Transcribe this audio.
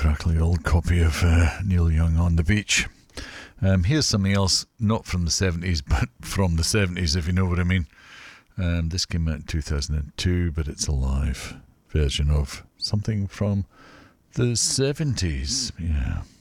crackly old copy of Neil Young on the Beach. Here's something else, not from the 70s, but from the 70s, if you know what I mean. This came out in 2002, but it's a live version of something from the 70s. Yeah.